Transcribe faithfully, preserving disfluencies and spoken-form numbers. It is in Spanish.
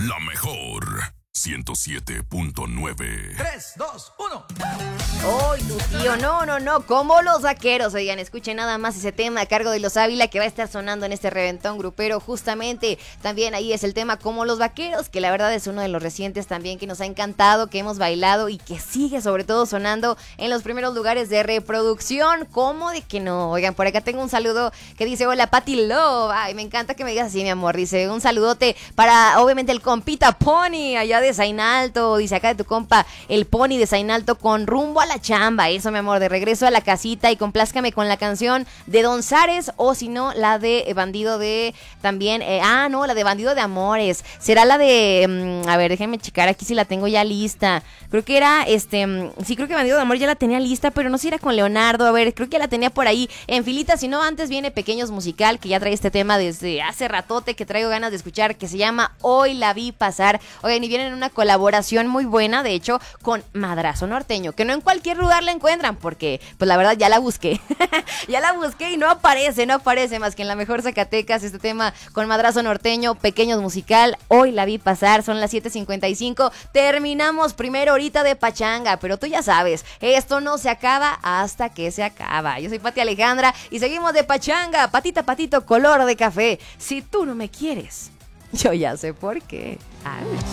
La mejor ciento siete punto nueve. tres, dos, uno. ¡Ay, tu tío! No, no, no, como los vaqueros. Oigan, escuchen nada más ese tema a cargo de Los Ávila que va a estar sonando en este reventón grupero. Justamente también ahí es el tema Como los Vaqueros, que la verdad es uno de los recientes también que nos ha encantado, que hemos bailado y que sigue sobre todo sonando en los primeros lugares de reproducción. ¿Cómo de que no? Oigan, por acá tengo un saludo que dice: hola, Pati Love. Ay, me encanta que me digas así, mi amor. Dice, un saludote para, obviamente, el compita Pony allá de Zainalto. Dice acá de tu compa, el Pony de Zainalto, con rumbo a la chamba. Eso, mi amor, de regreso a la casita. Y complázcame con la canción de Don Zares, o si no, la de Bandido de también, eh, ah, no, la de Bandido de Amores. Será la de, um, a ver, déjenme checar aquí si la tengo ya lista. Creo que era, este, um, sí, creo que Bandido de Amores ya la tenía lista, pero no sé si era con Leonardo. A ver, creo que la tenía por ahí en filita. Si no, antes viene Pequeños Musical, que ya trae este tema desde hace ratote, que traigo ganas de escuchar, que se llama Hoy la vi pasar. Oigan, y vienen en una colaboración muy buena, de hecho, con Madrazo Norteño, que no en cualquier lugar la encuentran, porque, pues la verdad, ya la busqué. Ya la busqué y no aparece, no aparece más que en La Mejor Zacatecas, este tema con Madrazo Norteño, Pequeños Musical, Hoy la vi pasar. Son las siete cincuenta y cinco, terminamos primero horita de pachanga, pero tú ya sabes, esto no se acaba hasta que se acaba. Yo soy Pati Alejandra y seguimos de pachanga, patita, patito, color de café. Si tú no me quieres, yo ya sé por qué. Ay.